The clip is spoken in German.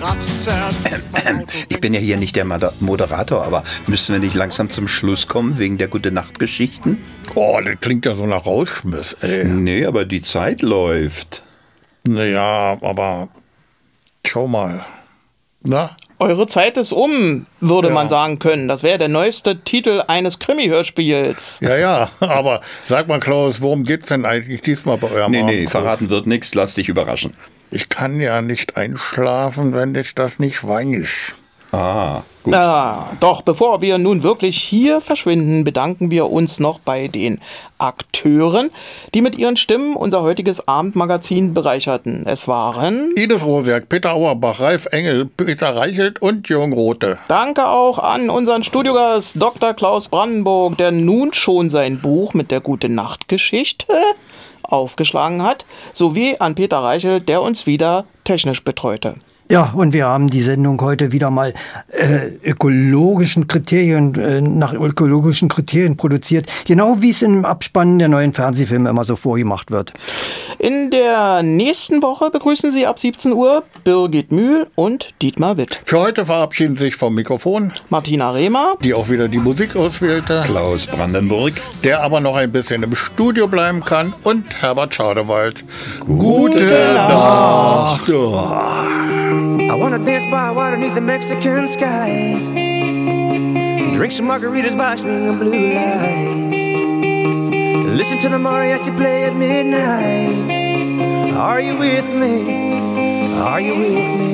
Ich bin ja hier nicht der Moderator, aber müssen wir nicht langsam zum Schluss kommen wegen der Gute-Nacht-Geschichten? Oh, das klingt ja so nach Rausschmiss, ey. Nee, aber die Zeit läuft. Naja, aber schau mal. Na? Eure Zeit ist um, würde man sagen können. Das wäre der neueste Titel eines Krimi-Hörspiels. Ja, aber sag mal, Klaus, worum geht's denn eigentlich diesmal bei eurem Nee, Abendkurs? verraten wird nichts, lass dich überraschen. Ich kann ja nicht einschlafen, wenn ich das nicht weiß. Ah, gut. Doch, bevor wir nun wirklich hier verschwinden, bedanken wir uns noch bei den Akteuren, die mit ihren Stimmen unser heutiges Abendmagazin bereicherten. Es waren Ines Rosiak, Peter Auerbach, Ralf Engel, Peter Reichelt und Jürgen Rothe. Danke auch an unseren Studiogast Dr. Klaus Brandenburg, der nun schon sein Buch mit der Gute-Nacht-Geschichte aufgeschlagen hat, sowie an Peter Reichelt, der uns wieder technisch betreute. Ja, und wir haben die Sendung heute wieder mal nach ökologischen Kriterien produziert. Genau wie es im Abspann der neuen Fernsehfilme immer so vorgemacht wird. In der nächsten Woche begrüßen Sie ab 17 Uhr Birgit Mühl und Dietmar Witt. Für heute verabschieden sich vom Mikrofon Martina Rehmer, die auch wieder die Musik auswählte, Klaus Brandenburg, der aber noch ein bisschen im Studio bleiben kann, und Herbert Schadewald. Gute Nacht. I wanna dance by water beneath the Mexican sky, drink some margaritas by swinging blue lights, listen to the mariachi play at midnight. Are you with me? Are you with me?